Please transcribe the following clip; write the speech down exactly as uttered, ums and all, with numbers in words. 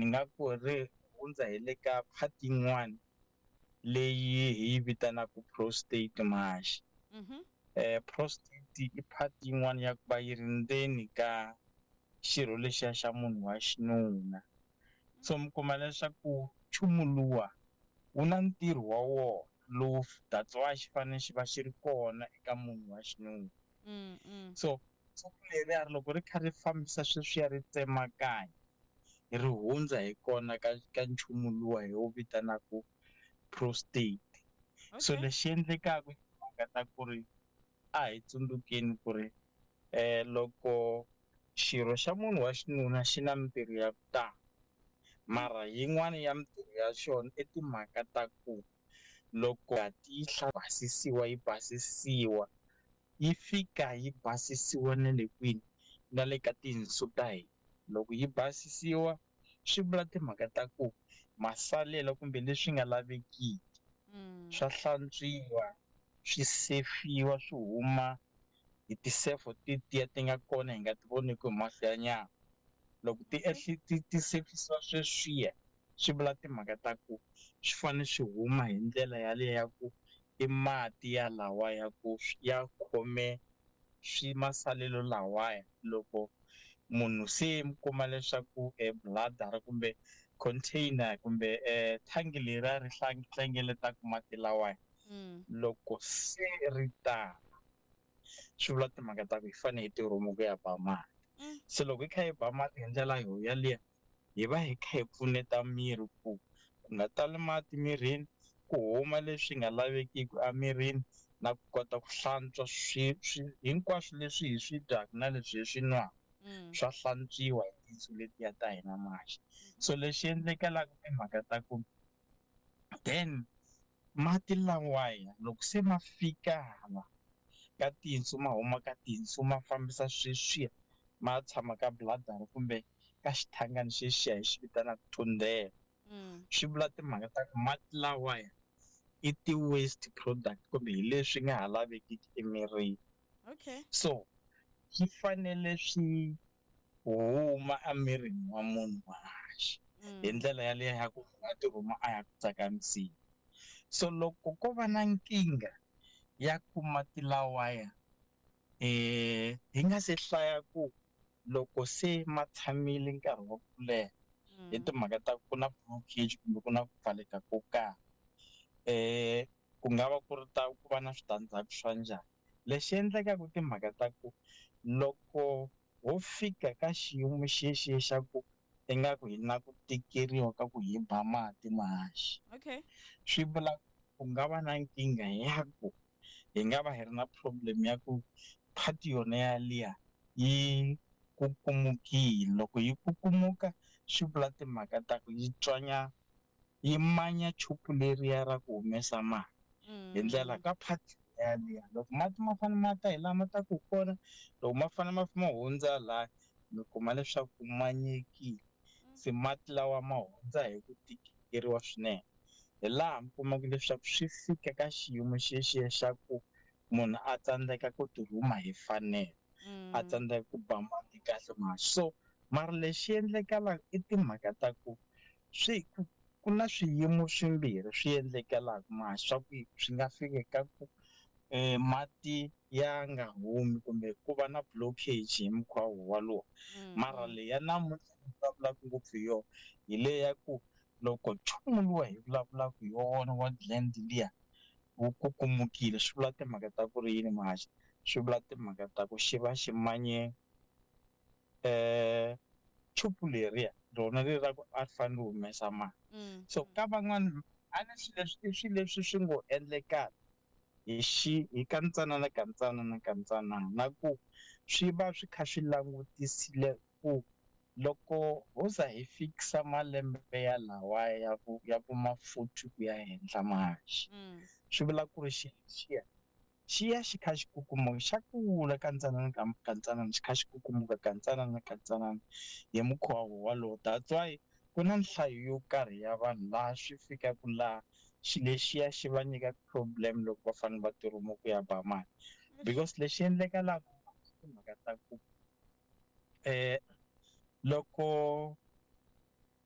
ni nga ku ri hundza hi le ka part yin'wana leyi hi yi vitanaka prostate mahaxi. Mhm. Eh prostate i part yin'wana ya ku va yi ri ndzeni ka xirho lexiya xa munhu wa xinuna. So mi kuma leswaku nchumu luwa wu na ntirho wa wona lowu that's why xi fanele xi va xi ri kona eka munhu wa xinuna. Mm, mm. So nchumu leriya loko ri kha ri fambisa sweswiya ri tsemakanya ri hundza hi kona ka ka nchumu luwa hi wu vitanaku prostate. So Okay. lexi endlekaku i timhaka ta ku ri a hi tsundzukeni ku ri eh loko xirho xa munhu wa xinuna xi na mintirho ya ku tala mara yin'wani ya mintirho ya xona i timhaka ta ku loko ngati yi basisiwa yi basisiwa yi fika yi basisiwa na le kwini na le ka tinso ta hina. Loko yi basisiwa swi vula timhaka ta ku masalela kumbe leswi nga lavekiki Mm. swa hlantswiwa swi sefiwa swi huma hi tisefo tetiya ti nga kona hi nga ti voniki hi mahlo ya nyama. Loko ti Okay. ti ti sefisiwa sweswiya swi vula timhaka ta ku swi fanele swi huma hi ndlela yaleyo ya ku i mati ya lawa ya ku ya khome swi masalelo lawaya loko munhu se mi kuma leswaku e bladder kumbe container kumbe eh thangi leriya ri hlengeletaku mati lawaya Mm. loko se ri tala swi vula timhaka ta ku hi fanele hi ti rhuma ku ya ba mati. Mm. Se loko hi kha hi ba mati hi ndlela yo yaliya hi va hi kha hi pfuneta miri ku ku nga tali mati mirini ku huma leswi nga lavekiki emirini na ku kota ku hlantswa swi swi hinkwaswo leswi hi swi dyaka na leswi hi swi nwaka Mm. swa hlantswiwa hi tinso letiya ta hina mahaxi. Mhm. So lexi endlekelaka timhaka ta ku then mati lawaya loko se ma fika hala ka tinso ma huma ka tinso ma fambisa sweswiya ma tshama ka bladder kumbe ka xithangani xexiya hi xi vitanaka thundela. Mm. Swi vula timhaka ta ku mati lawaya i ti-waste product kumbe hi leswi nga ha lavekiki emirini. Okay. So swi fanele swi huma emirini wa munhu mahaxi hi Mm. ndlela yaleyo ya ku a ti huma a ya ku tsakamisiwa. So loko ko va na nkingha ya ku mati lawaya eh hi nga se hlaya ku loko se ma tshamile nkarhi wa ku leha hi Mm. timhaka ta ku na blockage kumbe ku na ku pfaleka ko karhi eh ku nga va ku ri ta ku va na switandzhaku swa njhani. Lexi endlekaka timhaka ta ku loko ho fika ka xiyimo xexiya xa ku ingaku hi na ku tikeriwa ka ku hi ba mati mahaxi Okay. swi vula ku nga va na nkingha ya ku hi nga va hi ri na problem ya ku part yona yaliya yi kukumukile. Loko yi kukumuka swi vula timhaka ta ku yi tswanya yi manya chupu leriya ra ku humesa mati hi ndlela Mm. ka part yaliya loko mati ma fane ma ta hi laha ma taku hi kona loko ma fane ma ma hundza laha mi kuma leswaku manyekile. Se mati lawa ma hundza hi ku tikeriwa swinene hi laha mi kumaka leswaku swi fika ka xiyimo xexiya xa ku munhu a tsandzeka ku ti rhuma hi mfanelo a Mm. tsandzeka ku ba mati kahle mahaxi. So mara lexi endlekalaka i timhaka ta ku swi ku ku na swiyimo swimbirhi swi endlekelaka mahaxi swa ku swi nga fika ka ku eh mati ya nga humi kumbe ku va na blockage hi mukhuva wolowo. Mm. Mara Mm. leyi ya namuntlha ni vulavulaka ngopfu hi yona hi le ya ku loko nchumu luwa hi vulavulaka hi wona wa gland liya wu kukumukile swi vula timhaka ta ku ri yini mahaxi swi vula timhaka ta ku xi va xi manye eh chupu leriya rona leri ra ku a ri fanele ri humesa mati. Mm. So ka van'wani a ni swi leswi i swilo leswi swi ngo endlekaka hi xi hi ka ntsanana ka ntsanana ka ntsanana na ku swi va swi kha swi langutisile ku loko ho za hi fikisa malembe ya lawaya ya ku ya ku ma forty ku ya henhla mahaxi Mm. swi vula ku ri xi xiya xi ya xi kha xi kukumuka xa kula ka ntsanana ka ka ntsanana xi kha xi kukumuka ka ntsanana ka ntsanana hi mukhuva wolowo. That's why ku na nhlayo yo karhi ya vanhu laha swi fikaku laha xi lexiya xi va nyika problem loko va fanele va ti rhuma ku ya ba mati because lexi endlekalaka timhaka ta ku eh loko